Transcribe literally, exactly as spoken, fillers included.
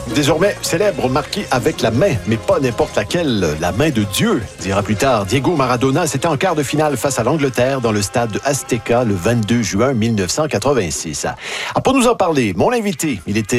Désormais célèbre, marqué avec la main, mais pas n'importe laquelle, la main de Dieu, dira plus tard Diego Maradona. C'était en quart de finale face à l'Angleterre dans le stade Azteca le vingt-deux juin mille neuf cent quatre-vingt-six. Ah, pour nous en parler, mon invité, il était